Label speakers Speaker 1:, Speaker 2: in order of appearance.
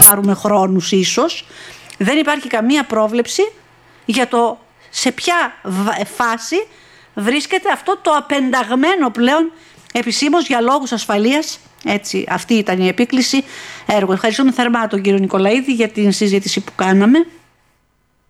Speaker 1: πάρουμε χρόνους ίσως. Δεν υπάρχει καμία πρόβλεψη για το σε ποια φάση βρίσκεται αυτό το απενταγμένο πλέον επισήμως για λόγους ασφαλείας. Έτσι, αυτή ήταν η επίκληση έργο. Ευχαριστούμε θερμά τον κύριο Νικολαίδη για την συζήτηση που κάναμε.